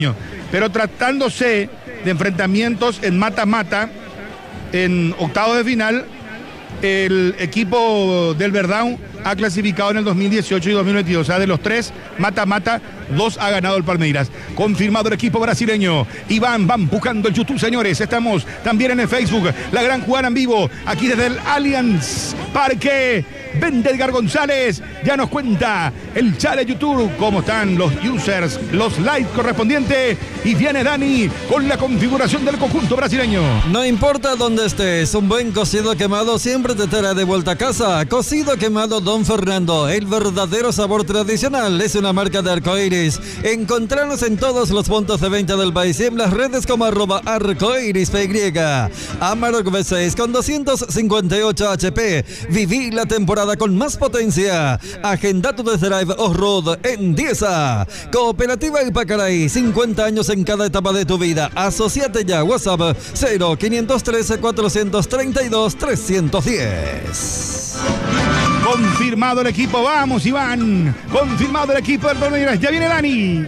Pero tratándose de enfrentamientos en mata-mata, en octavos de final, el equipo del Verdão ha clasificado en el 2018 y 2022. O sea, de los 3 mata-mata, 2 ha ganado el Palmeiras. Confirmado el equipo brasileño. Y van buscando el YouTube, señores. Estamos también en el Facebook. La gran jugada en vivo, aquí desde el Allianz Parque. Vende Edgar González, ya nos cuenta el chat de YouTube, cómo están los users, los likes correspondientes. Y viene Dani con la configuración del conjunto brasileño. No importa dónde estés, un buen cocido quemado siempre te trae de vuelta a casa. Cocido quemado Don Fernando, el verdadero sabor tradicional, es una marca de Arcoiris. Encontrarnos en todos los puntos de venta del país y en las redes como @arcoirispy. Amarok V6 con 258 HP. Viví la temporada con más potencia. Agenda tu test drive off-road en Diesa. Cooperativa Ipacaraí, 50 años en cada etapa de tu vida. Asociate ya. WhatsApp 0513 432 310. Confirmado el equipo, vamos Iván. Confirmado el equipo del Palmeiras. Ya viene Dani.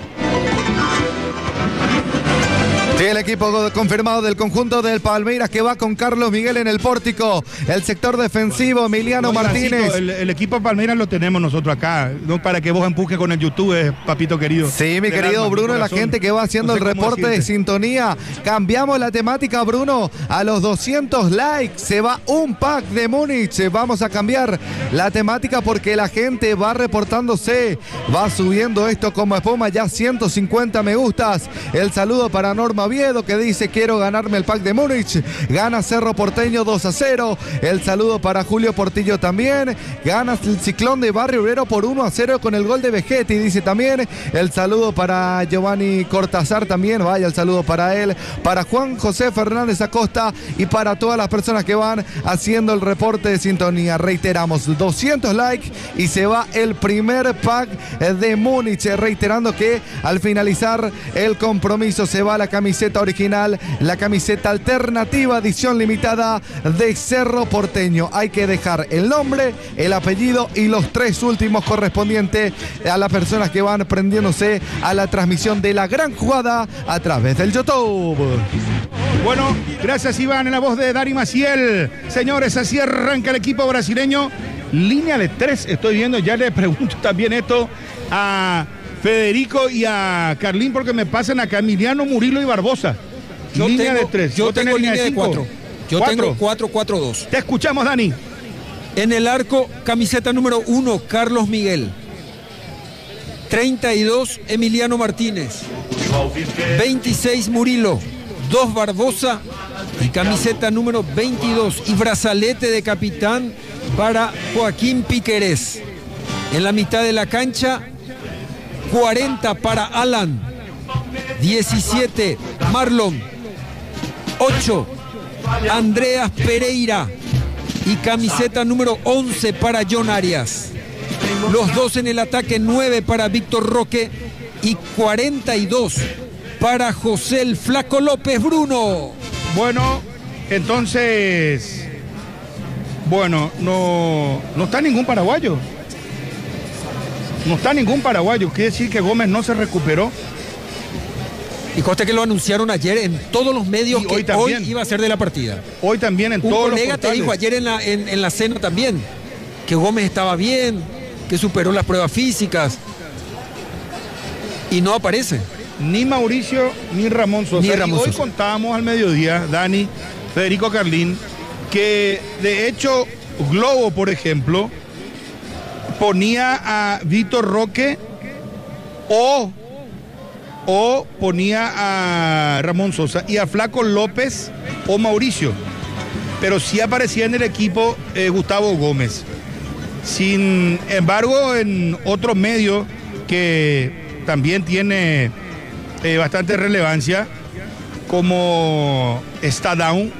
Sí, el equipo confirmado del conjunto del Palmeiras que va con Carlos Miguel en el pórtico. El sector defensivo, Emiliano Martínez. El equipo Palmeiras lo tenemos nosotros acá, no para que vos empujes con el YouTube, papito querido. Sí, mi querido Bruno, la gente que va haciendo el reporte de sintonía. Cambiamos la temática, Bruno. A los 200 likes se va un pack de Múnich. Vamos a cambiar la temática porque la gente va reportándose. Va subiendo esto como espuma. Ya 150 me gustas. El saludo para Norma Oviedo que dice quiero ganarme el pack de Múnich. Gana Cerro Porteño 2-0. El saludo para Julio Portillo también. Gana el Ciclón de Barrio Obrero por 1-0 con el gol de Vegetti, dice también. El saludo para Giovanni Cortázar también. Vaya el saludo para él. Para Juan José Fernández Acosta y para todas las personas que van haciendo el reporte de sintonía. Reiteramos, 200 likes y se va el primer pack de Múnich. Reiterando que al finalizar el compromiso se va la camiseta original, la camiseta alternativa edición limitada de Cerro Porteño. Hay que dejar el nombre, el apellido y los 3 últimos correspondientes a las personas que van prendiéndose a la transmisión de la gran jugada a través del YouTube. Bueno, gracias Iván, en la voz de Dani Maciel. Señores, así arranca el equipo brasileño. Línea de 3, estoy viendo, ya le pregunto también esto a Federico y a Carlín porque me pasan acá Emiliano, Murilo y Barbosa. Línea de 3. Yo tengo línea de 4. Yo tengo 4-4-2. Te escuchamos, Dani. En el arco, camiseta número 1, Carlos Miguel. 32, Emiliano Martínez. 26, Murilo. 2, Barbosa. Y camiseta número 22. Y brazalete de capitán para Joaquín Piquerés. En la mitad de la cancha, 40 para Alan, 17 Marlon, 8 Andreas Pereira y camiseta número 11 para John Arias. Los 2 en el ataque, 9 para Víctor Roque y 42 para José el Flaco López. Bruno. Bueno, entonces, no está ningún paraguayo. No está ningún paraguayo, quiere decir que Gómez no se recuperó. Y conste que lo anunciaron ayer en todos los medios que hoy iba a ser de la partida. Hoy también en todos los portales. Un colega te dijo ayer en la cena también que Gómez estaba bien, que superó las pruebas físicas y no aparece. Ni Mauricio ni Ramón Sosa. Hoy contábamos al mediodía, Dani, Federico Carlín, que de hecho Globo, por ejemplo, ponía a Víctor Roque o ponía a Ramón Sosa y a Flaco López o Mauricio. Pero sí aparecía en el equipo Gustavo Gómez. Sin embargo, en otros medios que también tiene bastante relevancia, como Staddown,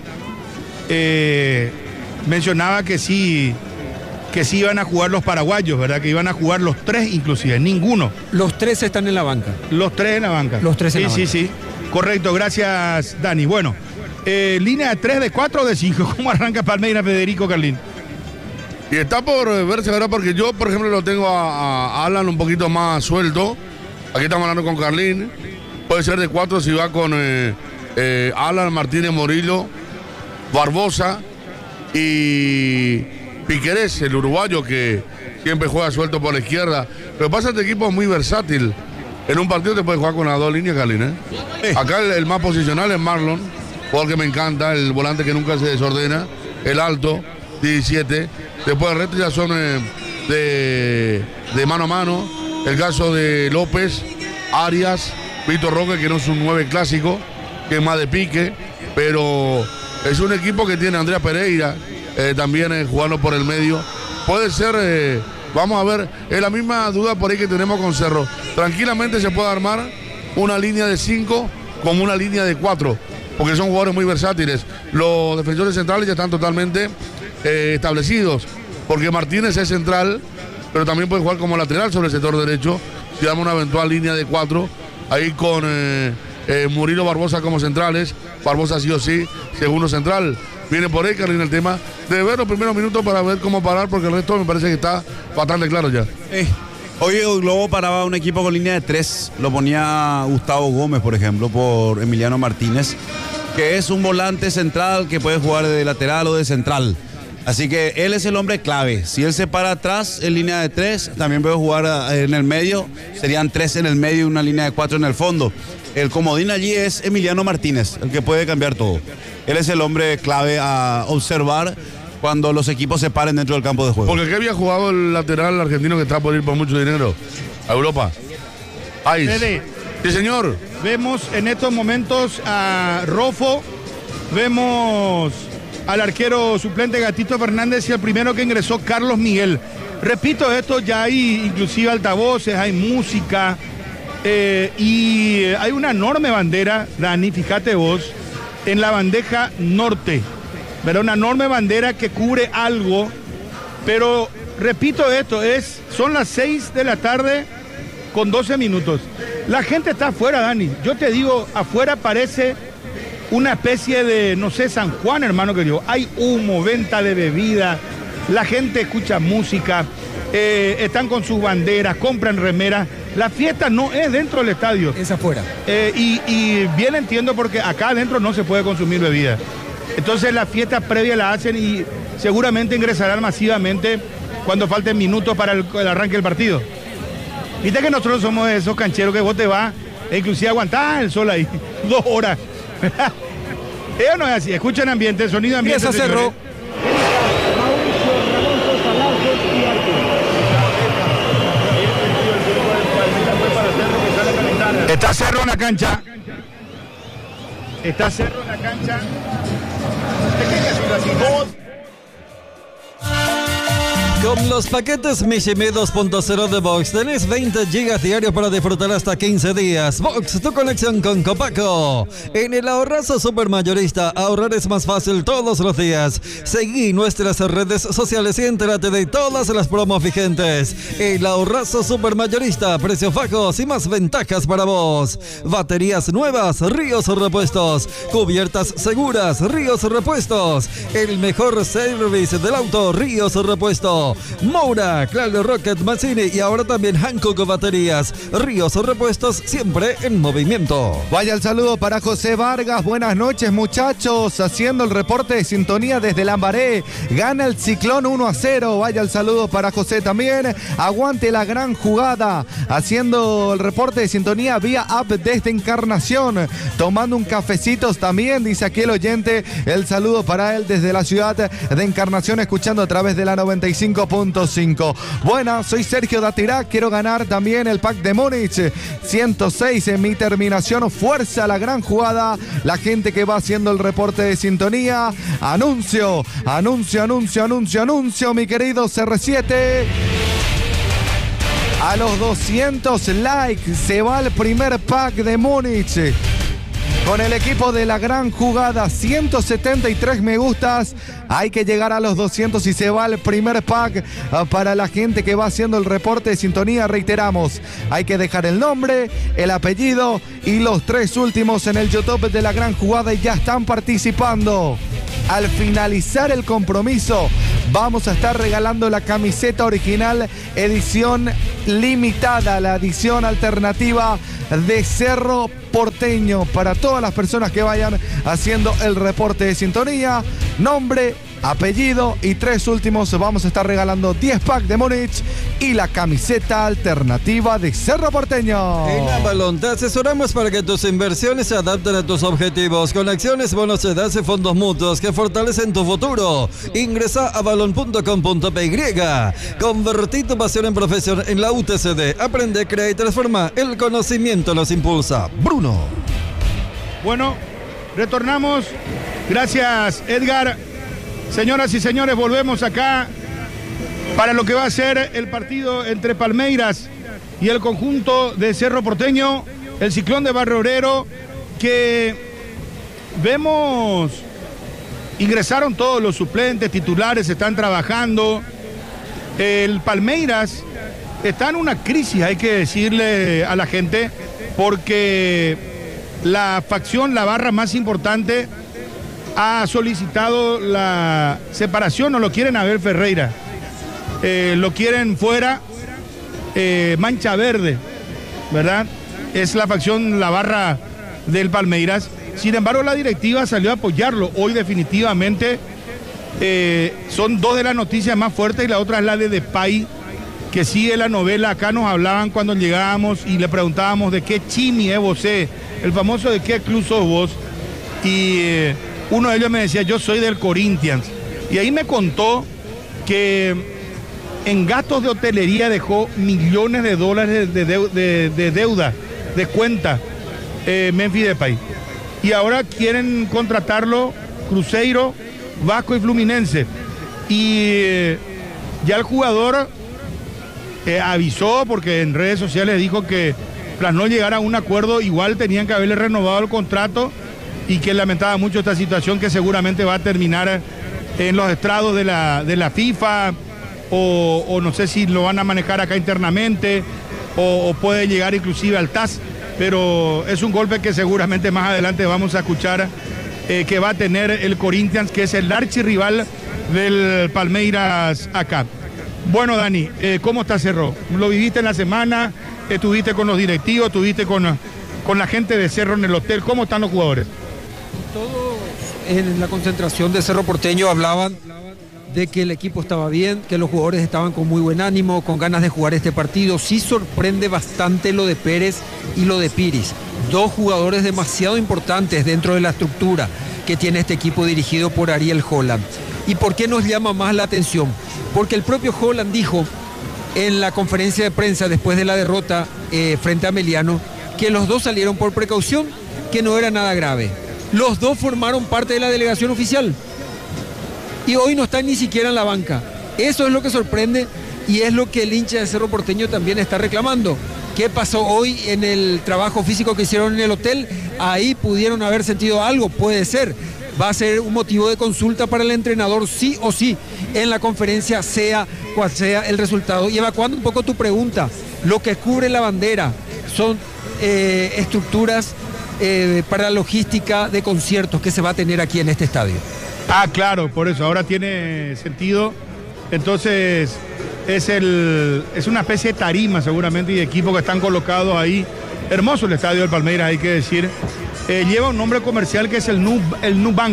mencionaba que sí iban a jugar los paraguayos, ¿verdad? Que iban a jugar los 3 inclusive, ninguno. Los 3 están en la banca. Los 3 en la banca. Los 3 en la banca. Sí. Correcto, gracias, Dani. Bueno, línea de 3, de 4 o de 5. ¿Cómo arranca Palmeiras, Federico Carlín? Y está por verse, ¿verdad? Porque yo, por ejemplo, lo tengo a Alan un poquito más suelto. Aquí estamos hablando con Carlín. Puede ser de 4 si va con Alan, Martínez, Murillo, Barbosa y Piquerés, el uruguayo que siempre juega suelto por la izquierda. Lo que pasa es que este equipo es muy versátil. En un partido te puede jugar con las dos líneas, Carlín, Acá el más posicional es Marlon, jugador que me encanta, el volante que nunca se desordena, el alto, 17. Después el resto ya son de mano a mano. El caso de López, Arias, Víctor Roque, que no es un 9 clásico, que es más de pique, pero es un equipo que tiene a Andrea Pereira también jugando por el medio. Puede ser, vamos a ver, es la misma duda por ahí que tenemos con Cerro. Tranquilamente se puede armar una línea de 5 como una línea de 4, porque son jugadores muy versátiles. Los defensores centrales ya están totalmente establecidos, porque Martínez es central, pero también puede jugar como lateral sobre el sector derecho, si damos una eventual línea de 4, ahí con Murillo, Barbosa como centrales. Barbosa sí o sí, segundo central. Viene por ahí, Carlín, el tema de ver los primeros minutos para ver cómo parar, porque el resto me parece que está bastante claro ya. Hoy el Globo paraba un equipo con línea de 3, lo ponía Gustavo Gómez, por ejemplo, por Emiliano Martínez, que es un volante central que puede jugar de lateral o de central. Así que él es el hombre clave. Si él se para atrás en línea de 3, también puede jugar en el medio. Serían 3 en el medio y una línea de 4 en el fondo. El comodín allí es Emiliano Martínez, el que puede cambiar todo. Él es el hombre clave a observar cuando los equipos se paren dentro del campo de juego. Porque ¿qué había jugado el lateral argentino que está por ir por mucho dinero a Europa? Fede, sí, señor. Vemos en estos momentos a Rofo, vemos al arquero suplente Gatito Fernández y el primero que ingresó, Carlos Miguel. Repito esto, ya hay inclusive altavoces, hay música y hay una enorme bandera, Dani, fíjate vos, en la bandeja norte, ¿verdad? Una enorme bandera que cubre algo, pero repito esto, son las 6 de la tarde con 12 minutos. La gente está afuera, Dani. Yo te digo, afuera parece una especie de, no sé, San Juan, hermano querido. Hay humo, venta de bebida, la gente escucha música, están con sus banderas, compran remeras. La fiesta no es dentro del estadio. Es afuera. Y bien entiendo porque acá adentro no se puede consumir bebida. Entonces la fiesta previa la hacen y seguramente ingresarán masivamente cuando falten minutos para el arranque del partido. Viste que nosotros somos esos cancheros que vos te vas e inclusive aguantás el sol ahí 2 horas. Eso no es así. Escuchen ambiente, sonido ambiente. Empieza Cerro. Está Cerro en la cancha. Está Cerro en la cancha. Con los paquetes Mishimi 2.0 de Vox tenés 20 gigas diarios para disfrutar hasta 15 días. Vox, tu conexión con Copaco. En el ahorrazo supermayorista, ahorrar es más fácil todos los días. Seguí nuestras redes sociales y entérate de todas las promos vigentes. El ahorrazo supermayorista, precios bajos y más ventajas para vos. Baterías nuevas, Ríos Repuestos. Cubiertas seguras, Ríos Repuestos. El mejor service del auto, Ríos Repuestos. Moura, Claro Rocket, Mazzini y ahora también Hankook Baterías. Ríos Repuestos, siempre en movimiento. Vaya el saludo para José Vargas. Buenas noches, muchachos. Haciendo el reporte de sintonía desde Lambaré. Gana el Ciclón 1-0. Vaya el saludo para José también. Aguante la gran jugada. Haciendo el reporte de sintonía vía app desde Encarnación. Tomando un cafecito también, dice aquí el oyente. El saludo para él desde la ciudad de Encarnación, escuchando a través de la 95.5. Buenas, soy Sergio Datirá, quiero ganar también el pack de Múnich 106 en mi terminación. Fuerza, la gran jugada, la gente que va haciendo el reporte de sintonía. Anuncio, mi querido CR7. A los 200 likes se va el primer pack de Múnich. Con el equipo de la gran jugada, 173 me gustas. Hay que llegar a los 200 y se va el primer pack para la gente que va haciendo el reporte de sintonía. Reiteramos, hay que dejar el nombre, el apellido y los 3 últimos en el YouTube de la gran jugada y ya están participando. Al finalizar el compromiso, vamos a estar regalando la camiseta original, edición limitada, la edición alternativa de Cerro Porteño, para todas las personas que vayan haciendo el reporte de sintonía. Nombre, apellido y 3 últimos. Vamos a estar regalando 10 packs de Múnich y la camiseta alternativa de Cerro Porteño. En Avalon te asesoramos para que tus inversiones se adapten a tus objetivos, con acciones, bonos, sedas y fondos mutuos que fortalecen tu futuro. Ingresa a avalon.com.py. Convertí tu pasión en profesión en la UTCD. Aprende, crea y transforma. El conocimiento nos impulsa. Bruno. Bueno, retornamos. Gracias, Edgar. Señoras y señores, volvemos acá para lo que va a ser el partido entre Palmeiras y el conjunto de Cerro Porteño, el Ciclón de Barrio Obrero, que vemos, ingresaron todos los suplentes, titulares, están trabajando. El Palmeiras está en una crisis, hay que decirle a la gente, porque la facción, la barra más importante, ha solicitado la separación, no lo quieren a Abel Ferreira, lo quieren fuera, Mancha Verde, ¿verdad? Es la facción, la barra del Palmeiras. Sin embargo, la directiva salió a apoyarlo hoy definitivamente. Son 2 de las noticias más fuertes y la otra es la de Depay, que sigue la novela. Acá nos hablaban cuando llegábamos y le preguntábamos de qué chimi es vos, el famoso de qué club sos vos, y uno de ellos me decía, yo soy del Corinthians. Y ahí me contó que en gastos de hotelería dejó millones de dólares de deuda, de cuenta, Memphis Depay. Y ahora quieren contratarlo Cruzeiro, Vasco y Fluminense. Y ya el jugador avisó, porque en redes sociales dijo que tras no llegar a un acuerdo, igual tenían que haberle renovado el contrato, y que lamentaba mucho esta situación, que seguramente va a terminar en los estrados de la FIFA, o no sé si lo van a manejar acá internamente, o puede llegar inclusive al TAS, pero es un golpe que seguramente más adelante vamos a escuchar que va a tener el Corinthians, que es el archirrival del Palmeiras acá. Bueno, Dani, ¿cómo está Cerro? ¿Lo viviste en la semana? ¿Estuviste con los directivos? ¿Estuviste con la gente de Cerro en el hotel? ¿Cómo están los jugadores? Todos en la concentración de Cerro Porteño hablaban de que el equipo estaba bien, que los jugadores estaban con muy buen ánimo, con ganas de jugar este partido. Sí sorprende bastante lo de Pérez y lo de Piris, 2 jugadores demasiado importantes dentro de la estructura que tiene este equipo dirigido por Ariel Holland. ¿Y por qué nos llama más la atención? Porque el propio Holland dijo en la conferencia de prensa después de la derrota frente a Meliano que los 2 salieron por precaución, que no era nada grave. Los 2 formaron parte de la delegación oficial y hoy no están ni siquiera en la banca. Eso es lo que sorprende y es lo que el hincha de Cerro Porteño también está reclamando. ¿Qué pasó hoy en el trabajo físico que hicieron en el hotel? Ahí pudieron haber sentido algo, puede ser. Va a ser un motivo de consulta para el entrenador, sí o sí, en la conferencia, sea cual sea el resultado. Y evacuando un poco tu pregunta, lo que cubre la bandera son estructuras para la logística de conciertos que se va a tener aquí en este estadio. Ah, claro, por eso, ahora tiene sentido. Entonces, es una especie de tarima seguramente y de equipos que están colocados ahí. Hermoso el estadio del Palmeiras, hay que decir. Lleva un nombre comercial que es el Nubank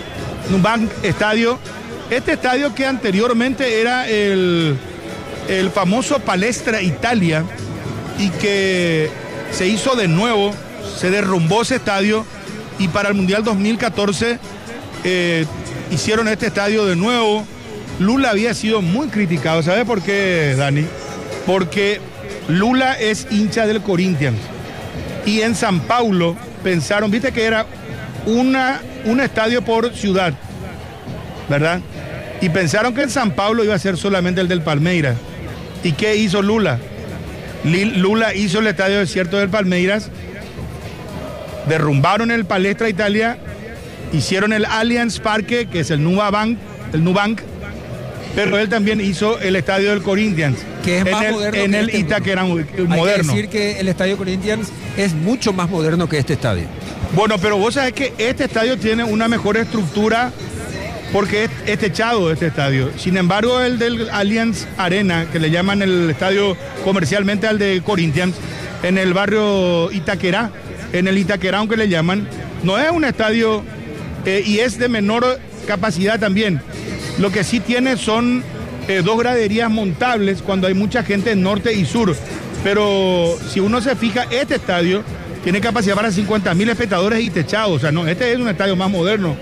Estadio. Este estadio que anteriormente era el famoso Palestra Italia y que se hizo de nuevo, se derrumbó ese estadio y para el Mundial 2014 hicieron este estadio de nuevo. Lula había sido muy criticado, ¿sabe por qué, Dani? Porque Lula es hincha del Corinthians y en San Paulo pensaron, viste que era un estadio por ciudad, ¿verdad? Y pensaron que en San Paulo iba a ser solamente el del Palmeiras. ¿Y qué hizo Lula? Lula hizo el estadio desierto del Palmeiras, derrumbaron el Palestra Italia, hicieron el Allianz Parque, que es el Nubank, pero él también hizo el estadio del Corinthians, que es más moderno en el Itaquera moderno. Hay que decir que el estadio Corinthians es mucho más moderno que este estadio. Bueno, pero vos sabés que este estadio tiene una mejor estructura porque es techado este estadio. Sin embargo, el del Allianz Arena, que le llaman el estadio comercialmente al de Corinthians, en el barrio Itaquerá, en el Itaquerão que le llaman, no es un estadio y es de menor capacidad también. Lo que sí tiene son 2 graderías montables cuando hay mucha gente en norte y sur. Pero si uno se fija, este estadio tiene capacidad para 50.000 espectadores y techado. O sea, no, este es un estadio más moderno.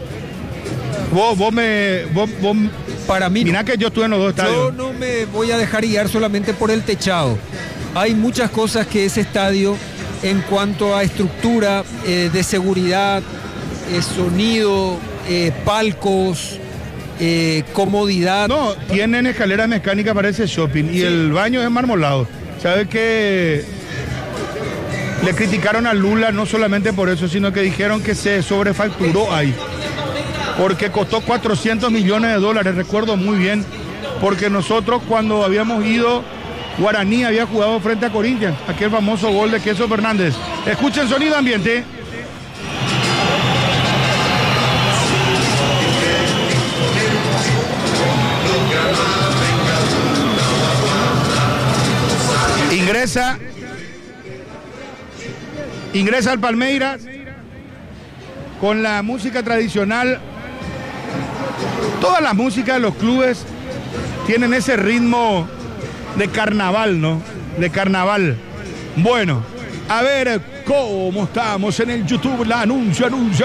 Para mí, mirá que yo estuve en los 2 estadios. Yo no me voy a dejar guiar solamente por el techado. Hay muchas cosas que ese estadio, en cuanto a estructura de seguridad, sonido, palcos, comodidad. No, tienen escaleras mecánicas para ese shopping y el baño es marmolado. ¿Sabe que le criticaron a Lula no solamente por eso, sino que dijeron que se sobrefacturó ahí? Porque costó $400 millones, recuerdo muy bien, porque nosotros cuando habíamos ido, Guaraní había jugado frente a Corinthians, aquel famoso gol de Queso Fernández. Escuchen sonido ambiente. Ingresa al Palmeiras con la música tradicional. Todas las músicas de los clubes tienen ese ritmo de carnaval, ¿no? De carnaval. Bueno, a ver cómo estamos en el YouTube. La anuncio.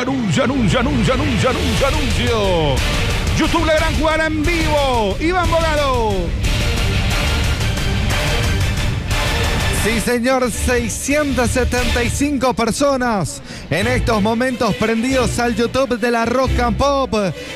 YouTube, la gran jugada en vivo. Iván Bogado. Sí, señor, 675 personas en estos momentos prendidos al YouTube de la Rock and Pop.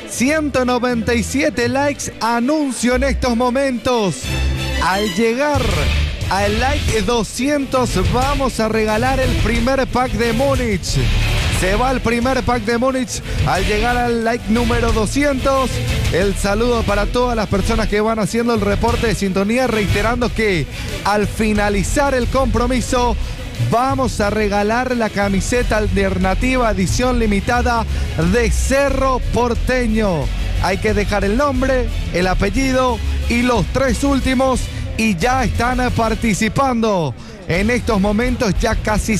197 likes, anuncio en estos momentos. Al llegar al like 200 vamos a regalar el primer pack de Múnich. Se va el primer pack de Múnich al llegar al like número 200. El saludo para todas las personas que van haciendo el reporte de sintonía, reiterando que al finalizar el compromiso vamos a regalar la camiseta alternativa edición limitada de Cerro Porteño. Hay que dejar el nombre, el apellido y los 3 últimos y ya están participando. En estos momentos ya casi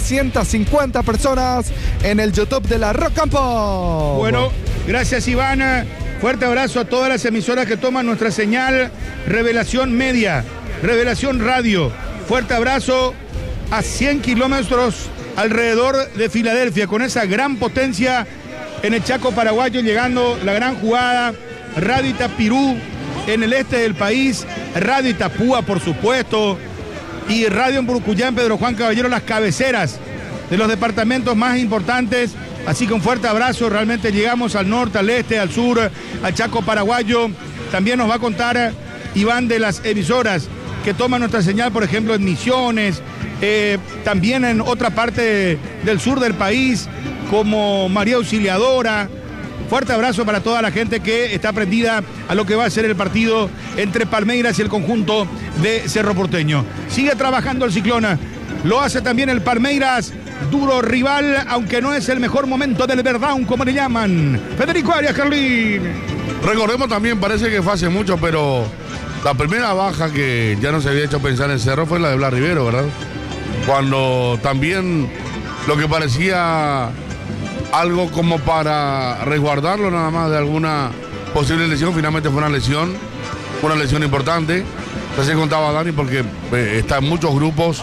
750 personas en el YouTube de la Rock and Pop. Bueno, gracias Iván. Fuerte abrazo a todas las emisoras que toman nuestra señal. Revelación Media, Revelación Radio. Fuerte abrazo a 100 kilómetros alrededor de Filadelfia con esa gran potencia en el Chaco paraguayo, llegando la gran jugada. Radio Itapirú en el este del país. Radio Itapúa, por supuesto. Y Radio en Burucuyán, Pedro Juan Caballero, las cabeceras de los departamentos más importantes. Así que un fuerte abrazo, realmente llegamos al norte, al este, al sur, al Chaco paraguayo. También nos va a contar Iván de las emisoras que toman nuestra señal, por ejemplo, en Misiones, también en otra parte del sur del país, como María Auxiliadora. Fuerte abrazo para toda la gente que está prendida a lo que va a ser el partido entre Palmeiras y el conjunto de Cerro Porteño. Sigue trabajando el Ciclón, lo hace también el Palmeiras, duro rival, aunque no es el mejor momento del Verdão, como le llaman. Federico Arias, Carlín. Recordemos también, parece que fue hace mucho, pero la primera baja que ya no se había hecho pensar en Cerro fue la de Blas Rivero, ¿verdad? Cuando también lo que parecía algo como para resguardarlo nada más de alguna posible lesión, finalmente fue una lesión importante. Recién contaba Dani porque está en muchos grupos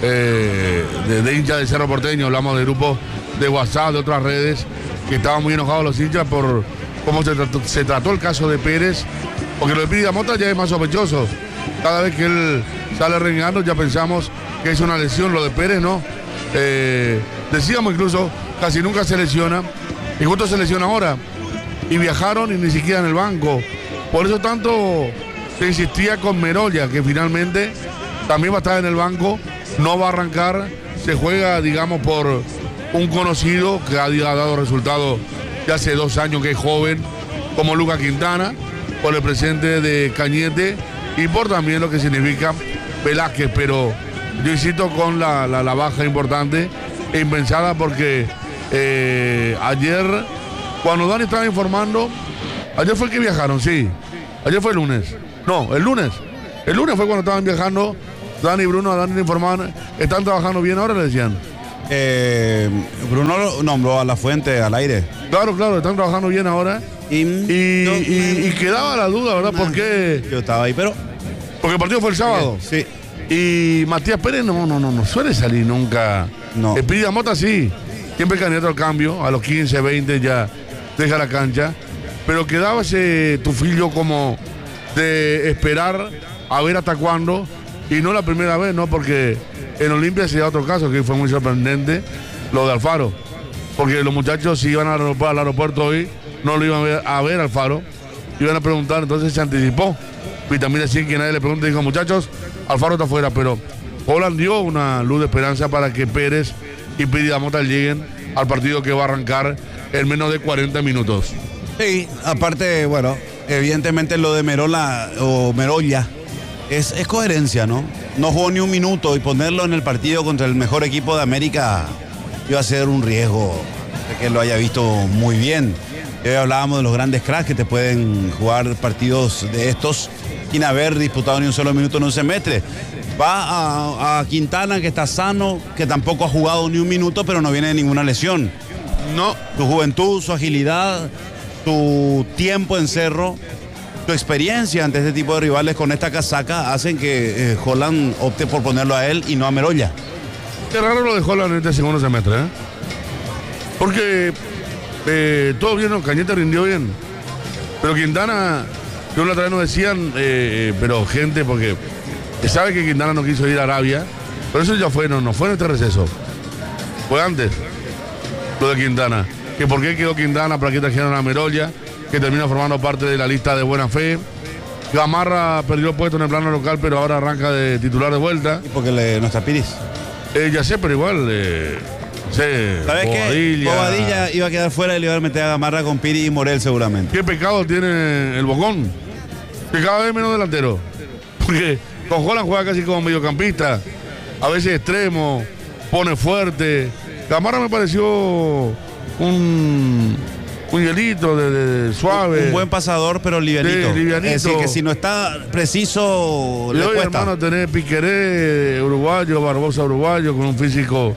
de hinchas de Cerro Porteño, hablamos de grupos de WhatsApp, de otras redes, que estaban muy enojados los hinchas por cómo se trató el caso de Pérez, porque lo de Piri Mota ya es más sospechoso. Cada vez que él sale renegando ya pensamos que es una lesión, lo de Pérez no. Decíamos incluso, casi nunca se lesiona, y justo se lesiona ahora. Y viajaron y ni siquiera en el banco. Por eso tanto se insistía con Merolla, que finalmente también va a estar en el banco, no va a arrancar, se juega, digamos, por un conocido que ha dado resultados de hace 2 años, que es joven, como Lucas Quintana, por el presente de Cañete y por también lo que significa Velázquez. Pero yo insisto con la baja importante e impensada, porque ayer, cuando Dani estaba informando, Ayer fue que viajaron, sí. Ayer fue el lunes. No, el lunes. El lunes fue cuando estaban viajando. Dani y Bruno, a Dani le informaban, ¿están trabajando bien ahora? Le decían. Bruno nombró a La Fuente al aire. Claro, están trabajando bien ahora. Y quedaba la duda, ¿verdad? ¿Por qué? Yo estaba ahí, pero... Porque el partido fue el sábado. Sí. Y Matías Pérez no suele salir nunca. No. Piri Mota sí. Siempre candidato al cambio. A los 15, 20 ya deja la cancha. Pero quedaba ese tufillo como de esperar a ver hasta cuándo. Y no la primera vez, ¿no? Porque en Olimpia se da otro caso que fue muy sorprendente, lo de Alfaro. Porque los muchachos si iban al aeropuerto hoy, no lo iban a ver Alfaro. Iban a preguntar, entonces se anticipó. Vitamina 100, que nadie le pregunta, dijo, muchachos, Alfaro está afuera. Pero Holland dio una luz de esperanza para que Pérez y Piri Mota lleguen al partido que va a arrancar en menos de 40 minutos. Sí, aparte, bueno, evidentemente lo de Merola o Merolla es coherencia, ¿no? No jugó ni un minuto y ponerlo en el partido contra el mejor equipo de América iba a ser un riesgo de que lo haya visto muy bien. Hoy hablábamos de los grandes cracks que te pueden jugar partidos de estos sin haber disputado ni un solo minuto en un semestre. Va a Quintana, que está sano, que tampoco ha jugado ni un minuto, pero no viene de ninguna lesión. No. Su juventud, su agilidad, su tiempo en cerro, tu experiencia ante este tipo de rivales con esta casaca hacen que Holland opte por ponerlo a él y no a Merolla. Qué raro lo de Holland en este segundo semestre, ¿eh? Porque todo bien, ¿no? Cañete rindió bien. Pero Quintana, que una otra vez nos decían, pero gente, porque sabe que Quintana no quiso ir a Arabia, pero eso ya fue, no fue en este receso. Fue antes, lo de Quintana. Que por qué quedó Quintana, para qué trajeron a Merolla, que termina formando parte de la lista de buena fe. Gamarra perdió puesto en el plano local, pero ahora arranca de titular de vuelta. ¿Y porque no está Piris? Ya sé, pero igual, sé, ¿sabes qué? Bobadilla iba a quedar fuera y le iba a meter a Gamarra con Piri y Morel seguramente. ¿Qué pecado tiene el Bocón? Que cada vez menos delantero. Porque con Holland juega casi como mediocampista, a veces extremo, pone fuerte. Gamarra me pareció un hielito de suave. Un buen pasador, pero livianito. Sí, livianito. Es decir, que si no está preciso, le cuesta. Hermano, tenés Piqueré uruguayo, Barbosa uruguayo, con un físico.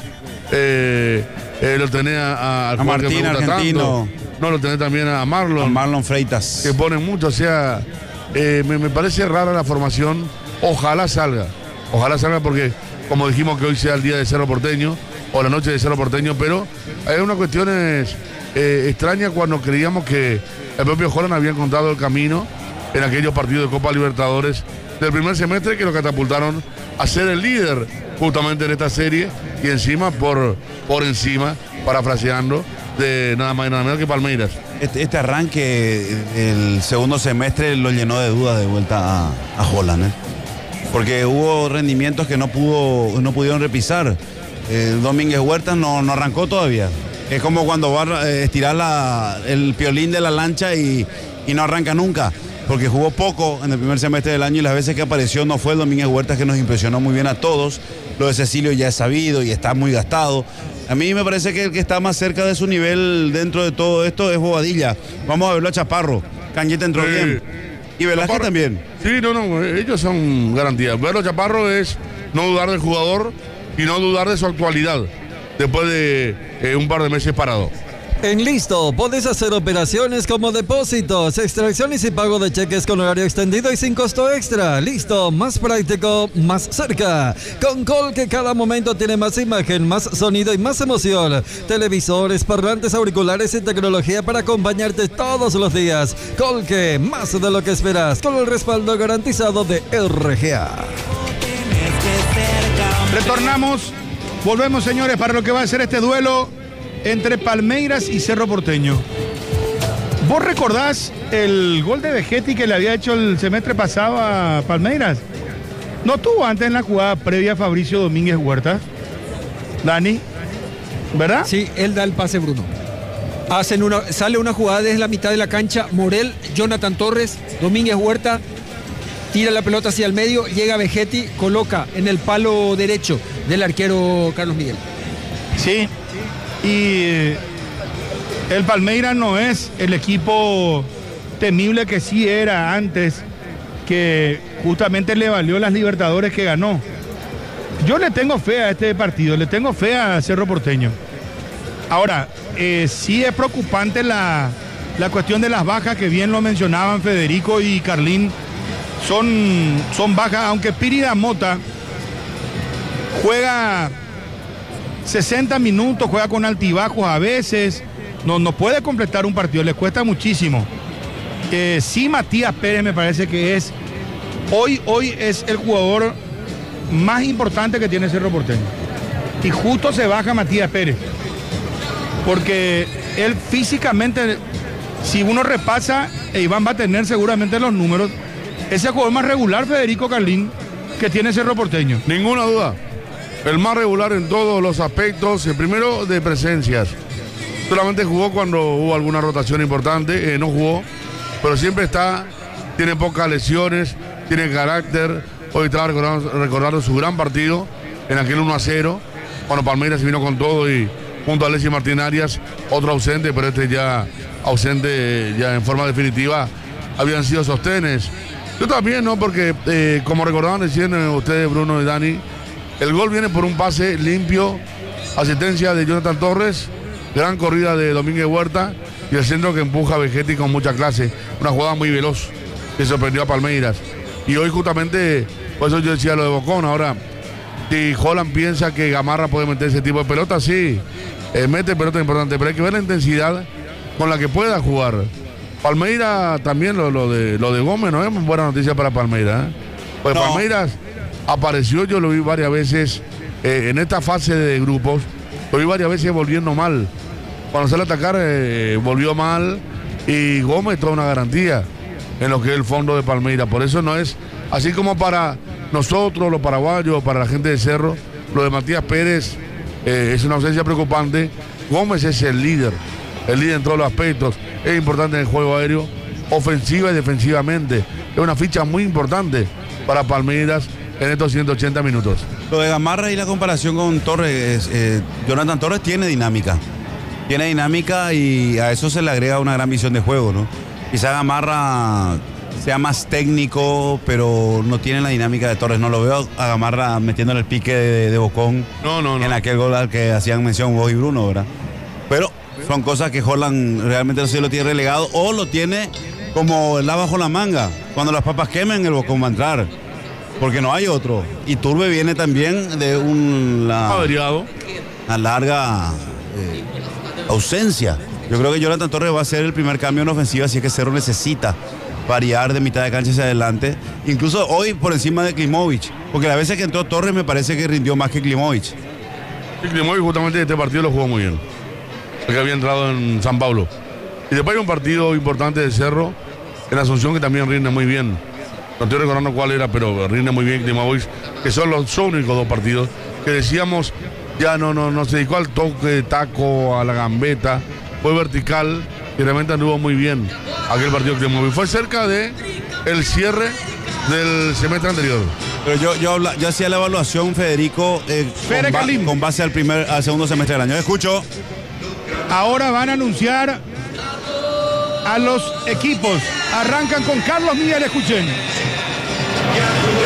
Lo tenés a Martín, argentino. No, lo tenés también a Marlon. A Marlon Freitas. Que pone mucho, o sea, me parece rara la formación. Ojalá salga porque, como dijimos, que hoy sea el día de Cerro Porteño, o la noche de Cerro Porteño, pero hay unas cuestiones extrañas cuando creíamos que el propio Holland había encontrado el camino en aquellos partidos de Copa Libertadores del primer semestre que lo catapultaron a ser el líder justamente en esta serie y encima por encima, parafraseando, de nada más y nada menos que Palmeiras. Este arranque, el segundo semestre, lo llenó de dudas de vuelta a Holland, ¿eh? Porque hubo rendimientos que no pudieron repisar. Domínguez Huertas no arrancó todavía. Es como cuando va a estirar el piolín de la lancha y no arranca nunca. Porque jugó poco en el primer semestre del año y las veces que apareció no fue el Domínguez Huertas, que nos impresionó muy bien a todos. Lo de Cecilio ya es sabido y está muy gastado. A mí me parece que el que está más cerca de su nivel dentro de todo esto es Bobadilla. Vamos a verlo a Chaparro. Cañete entró bien. Y Velázquez Chaparro, también. Sí, ellos son garantías. Verlo Chaparro es no dudar del jugador y no dudar de su actualidad después de un par de meses parado. En Listo, podés hacer operaciones como depósitos, extracciones y pago de cheques con horario extendido y sin costo extra. Listo, más práctico, más cerca. Con Colque cada momento tiene más imagen, más sonido y más emoción. Televisores, parlantes, auriculares y tecnología para acompañarte todos los días. Colque, más de lo que esperas, con el respaldo garantizado de RGA. Retornamos, volvemos, señores, para lo que va a ser este duelo entre Palmeiras y Cerro Porteño. ¿Vos recordás el gol de Vegetti que le había hecho el semestre pasado a Palmeiras? ¿No tuvo antes en la jugada previa Fabricio Domínguez Huerta? Dani, ¿verdad? Sí, él da el pase, Bruno. Sale una jugada desde la mitad de la cancha, Morel, Jonathan Torres, Domínguez Huerta, tira la pelota hacia el medio, llega Vegetti, coloca en el palo derecho del arquero Carlos Miguel. Sí. Y el Palmeiras no es el equipo temible que sí era antes, que justamente le valió las Libertadores que ganó. Yo le tengo fe a este partido, le tengo fe a Cerro Porteño. Ahora, sí es preocupante la cuestión de las bajas, que bien lo mencionaban Federico y Carlín. Son bajas, aunque Pírida Mota juega 60 minutos, juega con altibajos a veces, no puede completar un partido, le cuesta muchísimo. Sí, Matías Pérez me parece que hoy es el jugador más importante que tiene Cerro Porteño. Y justo se baja Matías Pérez, porque él físicamente, si uno repasa, Iván va a tener seguramente los números, es el jugador más regular, Federico Carlín, que tiene Cerro Porteño. Ninguna duda. El más regular en todos los aspectos. El primero, de presencias. Solamente jugó cuando hubo alguna rotación importante, no jugó, pero siempre está, tiene pocas lesiones, tiene carácter. Hoy estaba recordando su gran partido en aquel 1-0, cuando Palmeiras se vino con todo y junto a Alexis Martín Arias, otro ausente, pero este ya ausente ya en forma definitiva, habían sido sostenes. Yo también, ¿no? Porque como recordaban recién ustedes, Bruno y Dani, el gol viene por un pase limpio, asistencia de Jonathan Torres, gran corrida de Domínguez Huerta y el centro que empuja a Vegetti con mucha clase. Una jugada muy veloz que sorprendió a Palmeiras. Y hoy justamente, por eso yo decía lo de Bocón. Ahora, si Holland piensa que Gamarra puede meter ese tipo de pelota, sí, mete pelota importante, pero hay que ver la intensidad con la que pueda jugar. Palmeiras también, lo de Gómez no es muy buena noticia para Palmeiras, ¿eh? Pues no. Palmeiras apareció, yo lo vi varias veces en esta fase de grupos, lo vi varias veces volviendo mal. Cuando sale a atacar, volvió mal, y Gómez toda una garantía en lo que es el fondo de Palmeiras. Por eso no es, así como para nosotros, los paraguayos, para la gente de Cerro, lo de Matías Pérez es una ausencia preocupante. Gómez es el líder en todos los aspectos, es importante en el juego aéreo, ofensiva y defensivamente. Es una ficha muy importante para Palmeiras en estos 180 minutos. Lo de Gamarra y la comparación con Torres, Jonathan Torres tiene dinámica y a eso se le agrega una gran visión de juego, ¿no? Quizá Gamarra sea más técnico, pero no tiene la dinámica de Torres. No lo veo a Gamarra metiendo el pique de Bocón no. En aquel gol al que hacían mención vos y Bruno, ¿verdad? Pero son cosas que Holland realmente lo tiene relegado o lo tiene como el bajo la manga. Cuando las papas quemen, el Bocón va a entrar, porque no hay otro. Y Turbe viene también de una larga ausencia. Yo creo que Jonathan Torres va a ser el primer cambio en ofensiva, así que Cerro necesita variar de mitad de cancha hacia adelante, incluso hoy por encima de Klimovic, porque las veces que entró Torres me parece que rindió más que Klimovic. Y Klimovic justamente este partido lo jugó muy bien, porque había entrado en San Pablo. Y después hay un partido importante de Cerro en Asunción que también rinde muy bien. No estoy recordando cuál era, pero rinde muy bien Klimovic, que son los únicos dos partidos que decíamos ya no se dedicó al toque, taco, a la gambeta, fue vertical y realmente anduvo muy bien aquel partido que Klimovic. Fue cerca de el cierre del semestre anterior. Pero yo hacía la evaluación, Federico, con base al segundo semestre del año. Escucho. Ahora van a anunciar a los equipos. Arrancan con Carlos Miguel, escuchen.